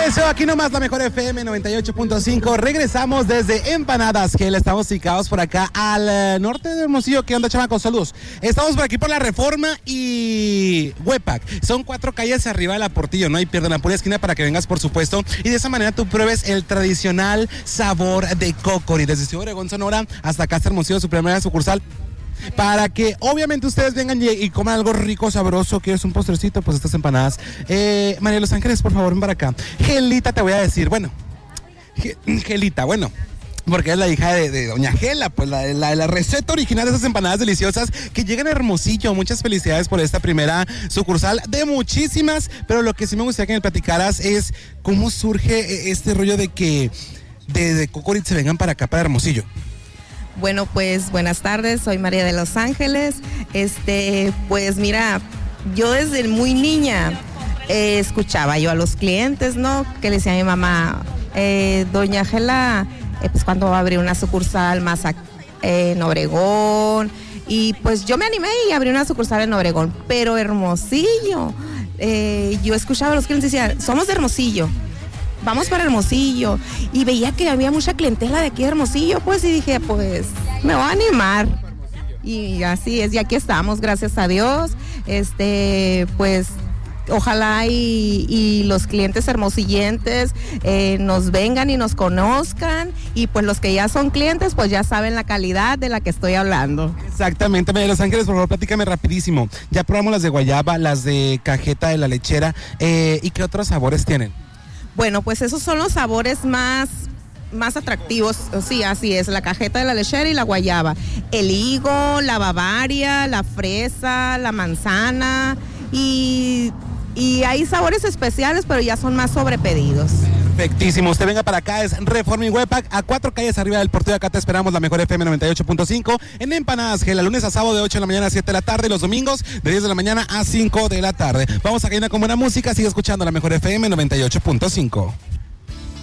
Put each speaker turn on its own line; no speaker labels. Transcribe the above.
Eso, aquí nomás la mejor FM 98.5. Regresamos desde Empanadas Gel. Estamos ubicados por acá al norte de Hermosillo. ¿Qué onda, chamacos? Saludos. Estamos por aquí por la Reforma y Huepac. Son 4 calles arriba de la Portillo, ¿no? Y pierden la pura esquina para que vengas, por supuesto. Y de esa manera tú pruebes el tradicional sabor de Cocori. Desde Ciudad Obregón, Sonora, hasta acá hasta Hermosillo, su primera sucursal. Para que obviamente ustedes vengan y coman algo rico, sabroso. ¿Quieres un postrecito? Pues estas empanadas. María de los Ángeles, por favor, ven para acá. Gelita, te voy a decir, bueno. Gelita, bueno. Porque es la hija de doña Gela, pues la receta original de esas empanadas deliciosas que llegan a Hermosillo. Muchas felicidades por esta primera sucursal de muchísimas. Pero lo que sí me gustaría que me platicaras es cómo surge este rollo de que de Cocori se vengan para acá, para Hermosillo.
Bueno, pues buenas tardes, soy María de los Ángeles. Pues mira, yo desde muy niña escuchaba yo a los clientes, ¿no? Que le decía a mi mamá, doña Gela, pues cuando va a abrir una sucursal más en Obregón. Y pues yo me animé y abrí una sucursal en Obregón, pero Hermosillo. Yo escuchaba a los clientes y decía, somos de Hermosillo. Vamos para Hermosillo, y veía que había mucha clientela de aquí de Hermosillo, pues, y dije, pues, me voy a animar, y así es, y aquí estamos, gracias a Dios, pues, ojalá y los clientes hermosillenses nos vengan y nos conozcan, y pues los que ya son clientes, pues ya saben la calidad de la que estoy hablando.
Exactamente, María de los Ángeles, por favor, platícame rapidísimo, ya probamos las de guayaba, las de cajeta de la lechera, ¿y qué otros sabores tienen?
Bueno, pues esos son los sabores más atractivos, sí, así es, la cajeta de la lechera y la guayaba. El higo, la bavaria, la fresa, la manzana y hay sabores especiales, pero ya son más sobrepedidos.
Perfectísimo, usted venga para acá, es Reforma y Huepac, a 4 calles arriba del Portillo. Acá te esperamos, la mejor FM 98.5 en Empanadas Gel, lunes a sábado de 8 de la mañana a 7 de la tarde, y los domingos de 10 de la mañana a 5 de la tarde. Vamos a caer con buena música, sigue escuchando la mejor FM 98.5.